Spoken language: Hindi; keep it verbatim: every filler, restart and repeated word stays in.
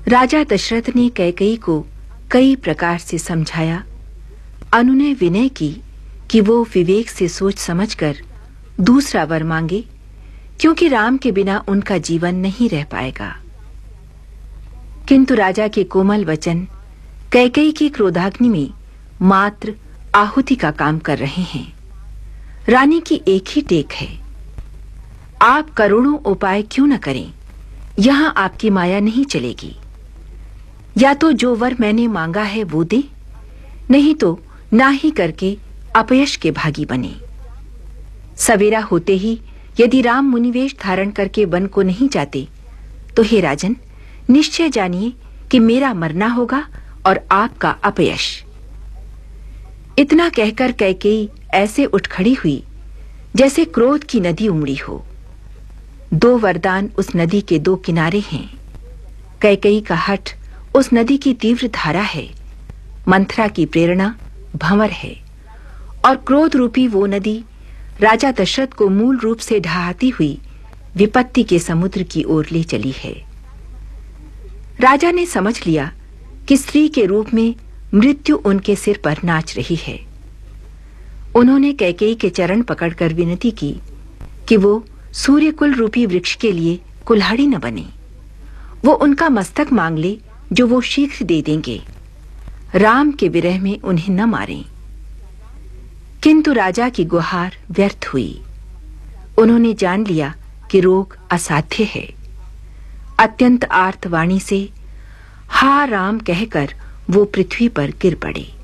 राजा दशरथ ने कैकेयी को कई प्रकार से समझाया, अनुनय विनय की कि वो विवेक से सोच समझकर दूसरा वर मांगे, क्योंकि राम के बिना उनका जीवन नहीं रह पाएगा। किंतु राजा के कोमल वचन कैकेयी की क्रोधाग्नि में मात्र आहुति का काम कर रहे हैं। रानी की एक ही टेक है, आप करोड़ों उपाय क्यों न करें, यहां आपकी माया नहीं चलेगी। या तो जो वर मैंने मांगा है वो दे, नहीं तो ना ही करके अपयश के भागी बने। सवेरा होते ही यदि राम मुनिवेश धारण करके वन को नहीं जाते तो हे राजन, निश्चय जानिए कि मेरा मरना होगा और आपका अपयश। इतना कहकर कैकेयी ऐसे उठ खड़ी हुई जैसे क्रोध की नदी उमड़ी हो। दो वरदान उस नदी के दो किनारे हैं। कैकेयी का हठ उस नदी की तीव्र धारा है, मंथरा की प्रेरणा भंवर है, और क्रोध रूपी वो नदी राजा दशरथ को मूल रूप से ढहाती हुई विपत्ति के समुद्र की ओर ले चली है। राजा ने समझ लिया कि स्त्री के रूप में मृत्यु उनके सिर पर नाच रही है। उन्होंने कैकेयी के चरण पकड़कर विनती की कि वो सूर्यकुल रूपी वृक्ष के लिए कुल्हाड़ी न बने। वो उनका मस्तक मांग ले जो वो शीघ्र दे देंगे। राम के विरह में उन्हें न मारें। किंतु राजा की गुहार व्यर्थ हुई। उन्होंने जान लिया कि रोग असाध्य है। अत्यंत आर्त वाणी से हा राम कहकर वो पृथ्वी पर गिर पड़े।